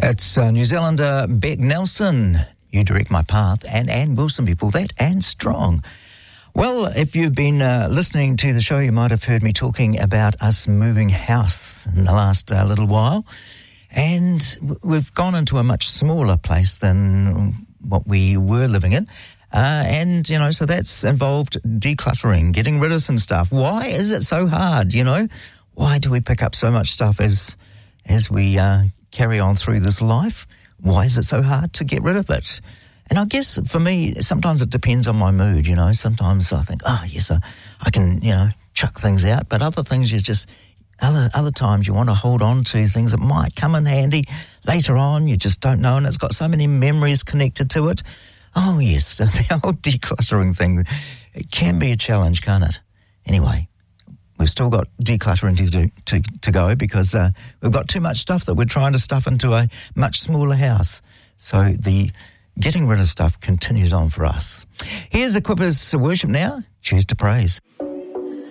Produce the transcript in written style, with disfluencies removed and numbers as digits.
It's New Zealander Beck Nelson, You Direct My Path, and Ann Wilson before that, and Strong. Well, if you've been listening to the show, you might have heard me talking about us moving house in the last little while. And we've gone into a much smaller place than what we were living in. And, you know, so that's involved decluttering, getting rid of some stuff. Why is it so hard, you know? Why do we pick up so much stuff as we carry on through this life? Why is it so hard to get rid of it? And I guess for me, sometimes it depends on my mood, you know. Sometimes I think, oh, yes, I can, you know, chuck things out. But other things you just, other times you want to hold on to things that might come in handy later on. You just don't know, and it's got so many memories connected to it. Oh, yes, the whole decluttering thing, it can be a challenge, can't it? Anyway, we've still got decluttering to go because we've got too much stuff that we're trying to stuff into a much smaller house. So the getting rid of stuff continues on for us. Here's Equippers Worship now. Choose to praise.